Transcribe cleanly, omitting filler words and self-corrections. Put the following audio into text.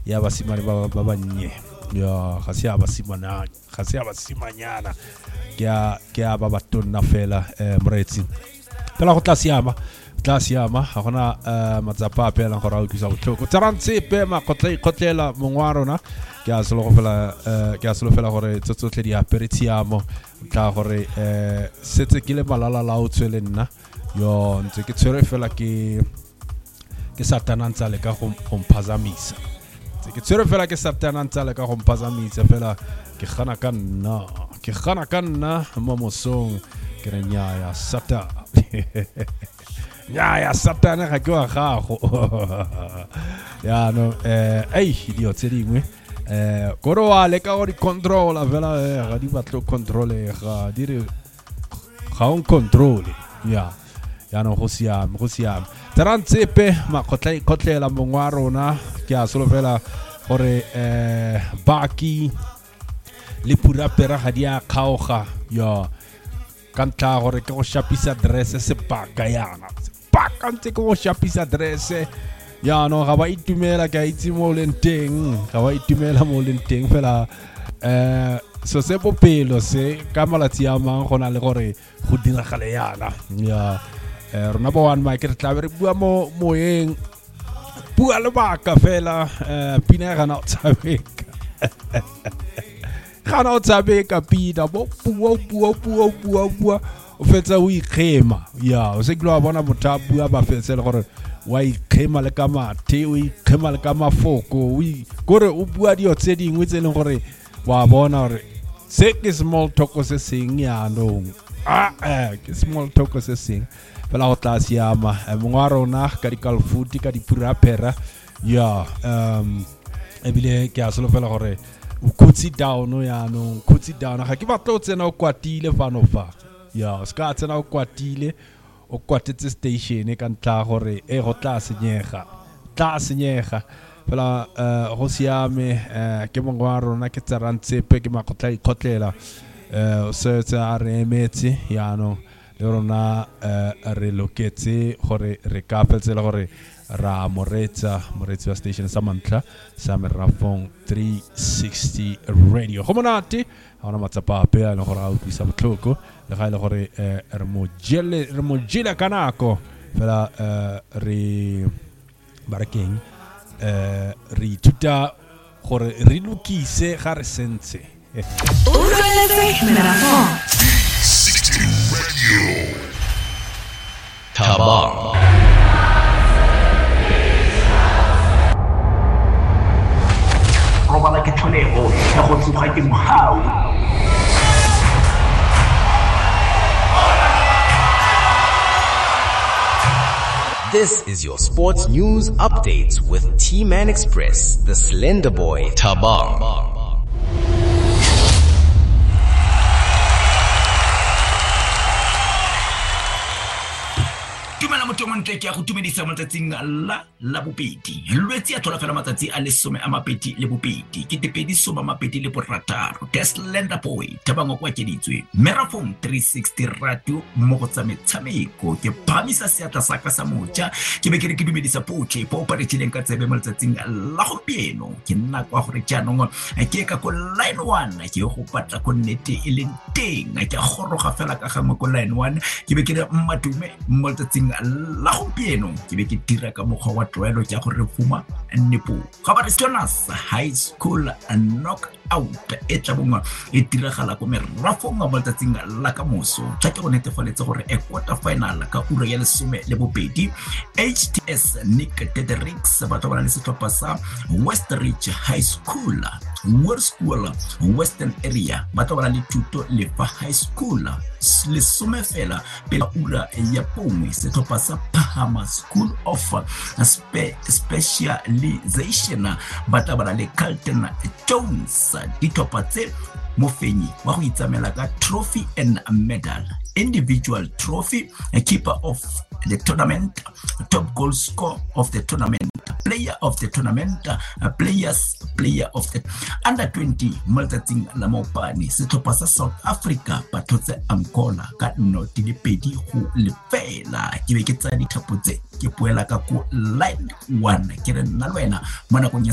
ya basimane ba bannye ya ga se basimanyana ke a ba batonna fela moretsi pela go tla siama ga gona matsapa pela go ra utlwisa botlhoko tsarantsepe makotlela mongwarona ke a solo fela gore tsotsotle di aperitiamo tla gore setse ke le malala la o tswele nna yo ntse ke tshwere fela ke satana ntsa le ka go mphazamisa ke tsere fela ke satana ntsa le ka go mphazamisa fela ke gana ka nna mo mosong ke re nya ya satana ga ke wa gago ya no idiot tse dingwe koro wa le ka go di controla fela ga di batlo controle ga di re ga on controle ya no go siame Tarantsepe makotlela mongwarona ke a solo fela gore baki le purapera ga dia kgaoga yo kantla gore ke go shapisa dress se paka ntse ke go shapisa dress ya no ga ba itumela ka itse mo lenteng fela so se popelo se ka malatsi a mang gona le gore go diragale yana ya rona ba one mic re tla be re bua mo moyeng bua le baka fela pina gana o tsabeka pina bo bua o fetsa o ikgema ya o se ke lo bona motho bua ba fetsa le gore wa ikgema le ka mathe o ikgema le ka mafoko gore o bua dio tse dingwe tse leng gore wa bona gore se ke small talk se seng ya no ke small talk se seng fela go tla siama mongwarona ka di kalfuti ka di purapera ya ebile ke a solo fela gore o khutsi down ga ke batla o tsena o kwatile fano fa ya ska tsena o kwatile o kwatetse station ka ntla gore go tla senyega fela go siame ke mongwarona ke tsarantsepe ke makotla ikotlela se tsa re emetse ya no le rona re loketse gore re ka fetsela gore ra moretsi wa station sa mantla sa Merafong 360 radio go monate ga ona matsapa ape a le gore a utlwisa botlhoko le ga ile gore re mo jele ka nako fela re barekeng re ithuta gore re lokise ga re sentse Merafong 360 radio Tabang robala ke tlholego ya go tsoga ke mohau This is your sports news updates with T-Man Express, the Slender Boy, Tabang. Montle ke a go tumedisa matsatsing la bobedi lwetsi a thola fela matsatsi a lesome a mapedi le bobedi ke tepedi soma mapedi le borataro the Slender Boy Tabang kwa keditswe Merafong 360 radio mo go tsa metshameko ke phamisa seatla sa ka sa moja ke be ke re ke dumedisa potse po paretšileng ka tsebe mo letsatsing la go pieno ke nna kwa gore jaanong ke ka ko line 1 ke go patla ko nnete e leng teng ke goroga fela ka gangwe ko line 1 ke be ke re mmadume mo letsatsing la gompieno ke be ke dira ka mokgwa wa tlwaelo ja go re fuma nnepo ga ba re Jonas High School knockout e tlabonga e diragala ko Merafong mo letsatsing la ka moso tla ke go netefaletse gore e quarter final ka ura ya lesome le bobedi HTS Nick Tedericks ba tobana le setlhopha sa Westridge High School Western Area ba tobana le Thuto Lefa High School lesome fela pela ura ya pongwe setlhopha sa Bahama School of Specialization ba tabana le Carlton Jones dithopa tse mofenyi wa go itsamela ka trophy and medal individual trophy keeper of the tournament top goal scorer of the tournament player of the tournament player of the under 20 multating la mopani setlhopha sa South Africa bathotse Angola ka noti le pedi go lefela ke be ke tsa dithapo tse ke poela ka ko line 1 ke re nna le wena mo nakong